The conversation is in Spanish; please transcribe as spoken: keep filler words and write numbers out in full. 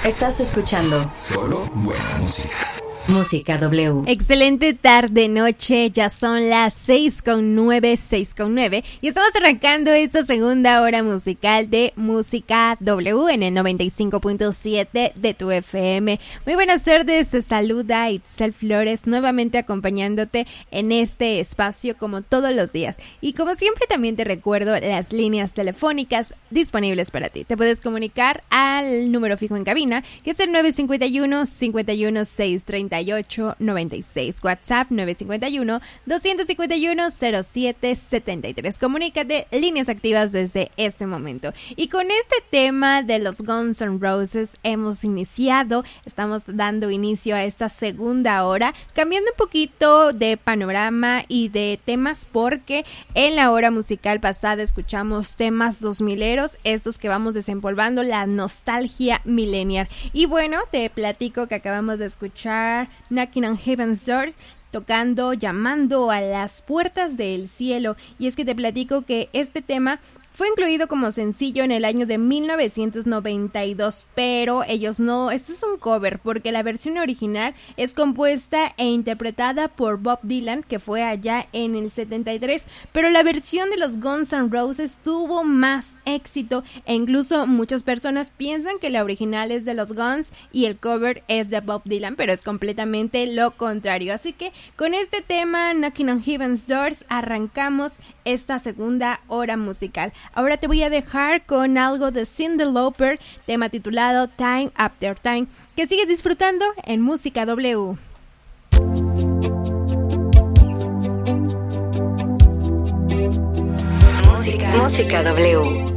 Estás escuchando Solo Buena Música. Música W. Excelente tarde, noche, ya son las seis con nueve, seis con nueve y estamos arrancando esta segunda hora musical de Música W en el noventa y cinco punto siete de tu F M. Muy buenas tardes, te saluda Itzel Flores, nuevamente acompañándote en este espacio como todos los días. Y como siempre también te recuerdo las líneas telefónicas disponibles para ti. Te puedes comunicar al número fijo en cabina, que es el nueve cinco uno, cinco uno seis, treinta y ocho noventa y seis, WhatsApp nueve cinco uno, dos cinco uno, cero siete siete tres. Comunícate, líneas activas desde este momento. Y con este tema de los Guns N' Roses hemos iniciado, estamos dando inicio a esta segunda hora, cambiando un poquito de panorama y de temas, porque en la hora musical pasada escuchamos temas dos mileros, estos que vamos desempolvando, la nostalgia millennial. Y bueno, te platico que acabamos de escuchar Knocking on Heaven's Door, tocando, llamando a las puertas del cielo. Y es que te platico que este tema fue incluido como sencillo en el año de mil novecientos noventa y dos, pero ellos no, este es un cover porque la versión original es compuesta e interpretada por Bob Dylan, que fue allá en el setenta y tres, pero la versión de los Guns N' Roses tuvo más éxito e incluso muchas personas piensan que la original es de los Guns y el cover es de Bob Dylan, pero es completamente lo contrario. Así que con este tema, Knocking on Heaven's Doors, arrancamos esta segunda hora musical. Ahora te voy a dejar con algo de Cyndi Lauper, tema titulado Time After Time, que sigues disfrutando en Música W. Música, Música W.